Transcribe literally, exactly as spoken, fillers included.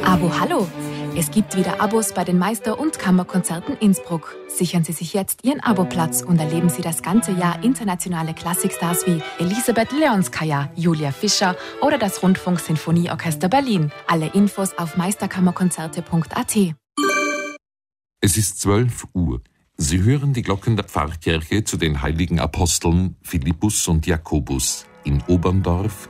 Abo Hallo! Es gibt wieder Abos bei den Meister- und Kammerkonzerten Innsbruck. Sichern Sie sich jetzt Ihren Aboplatz und erleben Sie das ganze Jahr internationale Klassikstars wie Elisabeth Leonskaya, Julia Fischer oder das Rundfunk-Sinfonieorchester Berlin. Alle Infos auf meisterkammerkonzerte punkt a t. Es ist zwölf Uhr. Sie hören die Glocken der Pfarrkirche zu den heiligen Aposteln Philippus und Jakobus in Oberndorf